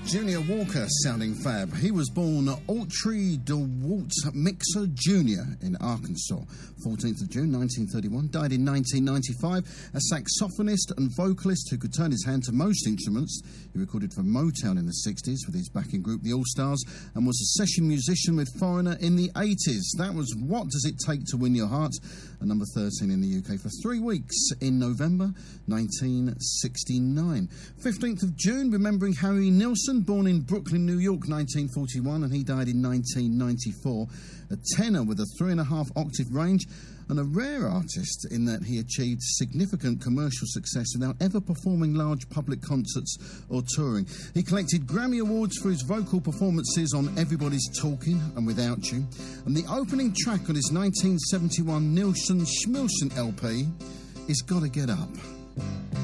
Junior Walker sounding fab. He was born Autry DeWalt Mixer Jr. in Arkansas, 14th of June 1931, died in 1995. A saxophonist and vocalist who could turn his hand to most instruments. He recorded for Motown in the 60s with his backing group The All-Stars and was a session musician with Foreigner in the 80s. That was What Does It Take to Win Your Heart, at number 13 in the UK for 3 weeks in November 1969. 15th of June, remembering Harry Nilsson, born in Brooklyn, New York, 1941, and he died in 1994. A tenor with a 3.5 octave range, and a rare artist in that he achieved significant commercial success without ever performing large public concerts or touring. He collected Grammy Awards for his vocal performances on Everybody's Talking and Without You, and the opening track on his 1971 Nilsson Schmilsson LP is Gotta Get Up.